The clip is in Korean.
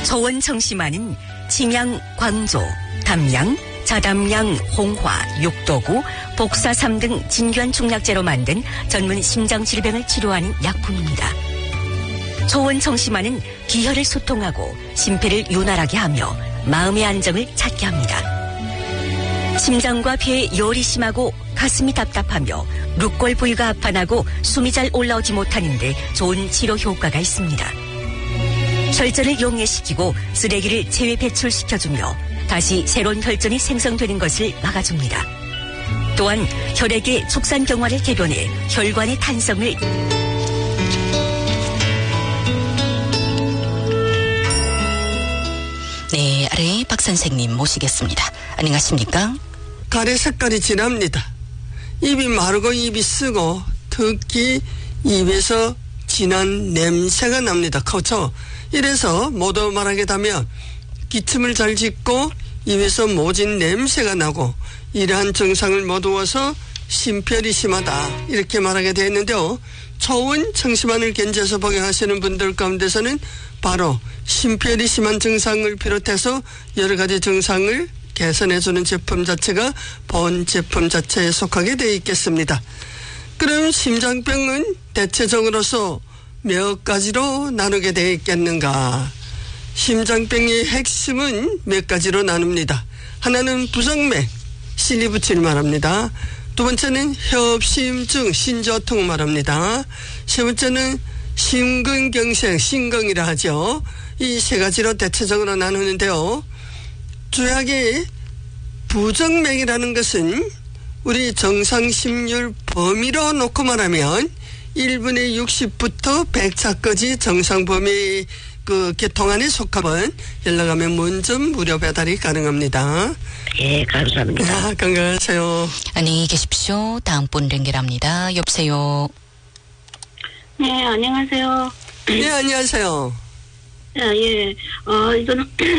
초원 청심환은 침양, 광조, 담양, 자담양, 홍화, 육도구, 복사삼 등 진귀한 중약재로 만든 전문 심장질병을 치료하는 약품입니다. 초원 청심환은 기혈을 소통하고 심폐를 윤활하게 하며 마음의 안정을 찾게 합니다. 심장과 폐에 열이 심하고 가슴이 답답하며 룩골 부위가 아파나고 숨이 잘 올라오지 못하는데 좋은 치료 효과가 있습니다. 혈전을 용해시키고 쓰레기를 체외 배출시켜주며 다시 새로운 혈전이 생성되는 것을 막아줍니다. 또한 혈액의 축산경화를 개변해 혈관의 탄성을 네, 아래 박 선생님 모시겠습니다. 안녕하십니까? 가래 색깔이 진합니다. 입이 마르고 입이 쓰고 특히 입에서 진한 냄새가 납니다. 그렇죠? 이래서 모두 말하게 되면 기침을 잘 짓고 입에서 모진 냄새가 나고 이러한 증상을 모두어서 심폐혈이 심하다 이렇게 말하게 되어 있는데요. 초원 청심환을 견제해서 복용하시는 분들 가운데서는 바로 심폐혈이 심한 증상을 비롯해서 여러 가지 증상을 개선해주는 제품 자체가 본 제품 자체에 속하게 되어 있겠습니다. 그럼 심장병은 대체적으로서 몇 가지로 나누게 되어 있겠는가? 심장병의 핵심은 몇 가지로 나눕니다. 하나는 부정맥, 실리부치를 말합니다. 두 번째는 협심증, 신저통 말합니다. 세 번째는 심근경색, 심경이라 하죠. 이 세 가지로 대체적으로 나누는데요. 주약의 부정맥이라는 것은 우리 정상심률 범위로 놓고 말하면 1분의 60부터 100차까지 정상 범위 그 계통 안에 속하면 연락하면 문점 무료 배달이 가능합니다. 예, 감사합니다. 아, 건강하세요. 안녕히 계십시오. 다음 분 연결합니다. 여보세요. 네, 안녕하세요. 네, 안녕하세요. 예, 이거는